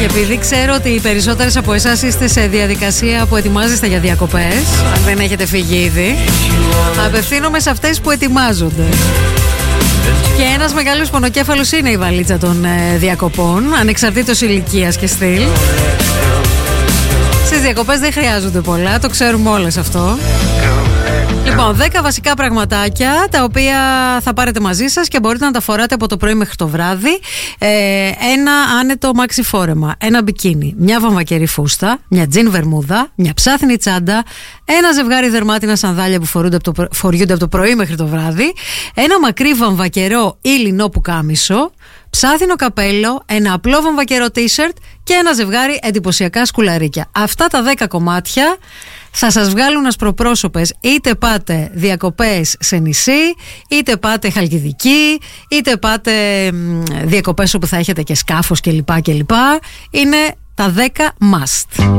επειδή ξέρω ότι οι περισσότερες από εσάς είστε σε διαδικασία που ετοιμάζεστε για διακοπές, αν δεν έχετε φύγει ήδη, απευθύνομαι σε αυτές που ετοιμάζονται. Και ένας μεγάλος πονοκέφαλος είναι η βαλίτσα των διακοπών, ανεξαρτήτως ηλικίας και στυλ. Στις διακοπές δεν χρειάζονται πολλά, το ξέρουμε όλες αυτό. Λοιπόν, 10 βασικά πραγματάκια τα οποία θα πάρετε μαζί σας και μπορείτε να τα φοράτε από το πρωί μέχρι το βράδυ. Ένα άνετο μάξι φόρεμα, ένα μπικίνι, μια βαμβακερή φούστα, μια τζιν βερμούδα, μια ψάθινη τσάντα, ένα ζευγάρι δερμάτινα σανδάλια που φοριούνται από το πρωί μέχρι το βράδυ, ένα μακρύ βαμβακερό ή λινό πουκάμισο, ψάθινο καπέλο, ένα απλό βαμβακερό t-shirt και ένα ζευγάρι εντυπωσιακά σκουλαρίκια. Αυτά τα 10 κομμάτια θα σας βγάλουν ασπροπρόσωπες, είτε πάτε διακοπές σε νησί, είτε πάτε Χαλκιδική, είτε πάτε διακοπές όπου θα έχετε και σκάφος κλπ. Είναι τα 10 must.